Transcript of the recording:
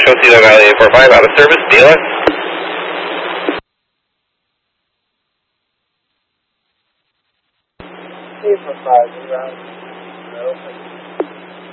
Cedar Valley 845 out of service, dealer. 845,